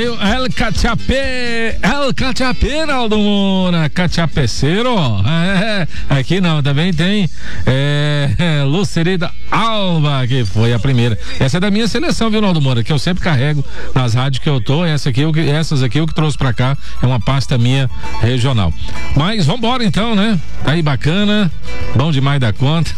Aí o El Cachapé, Naldo Moura, Cachapeceiro. Aqui não, também tem Lucerida Alba, que foi a primeira. Essa é da minha seleção, viu, Naldo Moura, que eu sempre carrego nas rádios que eu tô. Essas aqui eu que trouxe pra cá, é uma pasta minha regional. Mas vambora então, né? Tá aí bacana, bom demais da conta.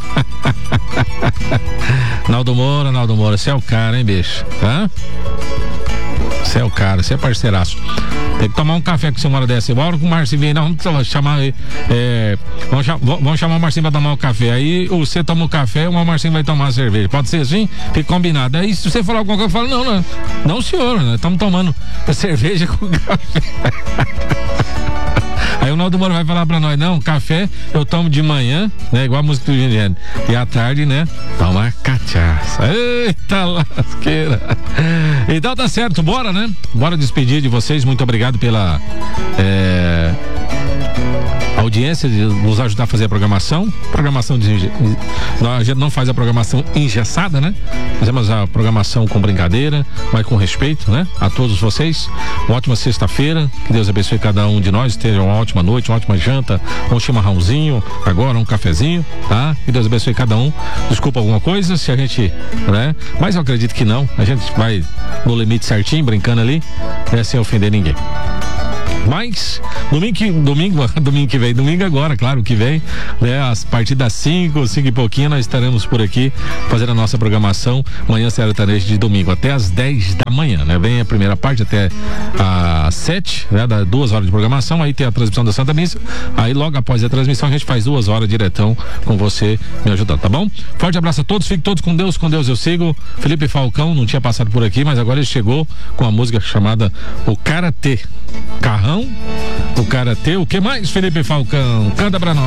Naldo Moura, você é o cara, hein, bicho? Hã? Você é o cara, você é parceiraço. Tem que tomar um café com você uma hora dessa. Bora com o Marcinho vem, vamos chamar vamos chamar o Marcinho pra tomar o café. Aí você toma o café, o Marcinho vai tomar a cerveja. Pode ser assim? Fica combinado. Aí se você falar alguma coisa, eu falo, não senhor, nós estamos tomando cerveja com café. Aí o Naldo Moura vai falar pra nós, não, café eu tomo de manhã, né, igual a música do Gênero, e à tarde, né, toma cachaça. Eita lasqueira. Então tá certo, bora, né? Bora despedir de vocês, muito obrigado pela audiência, de nos ajudar a fazer a programação. A gente não faz a programação engessada, né? Fazemos a programação com brincadeira, mas com respeito, né? A todos vocês. Uma ótima sexta-feira. Que Deus abençoe cada um de nós. Tenha uma ótima noite, uma ótima janta, um chimarrãozinho, agora um cafezinho, tá? Que Deus abençoe cada um. Desculpa alguma coisa, se a gente, né? Mas eu acredito que não. A gente vai no limite certinho, brincando ali, né? Sem ofender ninguém. Mas domingo agora, claro que vem, né? A partir das 5 e pouquinho nós estaremos por aqui fazendo a nossa programação Manhã Sertaneja de domingo até às 10 da manhã, né? Vem a primeira parte até às 7, né? Dá 2 horas de programação, aí tem a transmissão da Santa Missa, aí logo após a transmissão a gente faz 2 horas diretão com você me ajudando, tá bom? Forte abraço a todos, fiquem todos com Deus eu sigo. Felipe Falcão não tinha passado por aqui, mas agora ele chegou com a música chamada O Karatê. Carrão, o Karatê, o que mais, Felipe Falcão? Canta pra nós.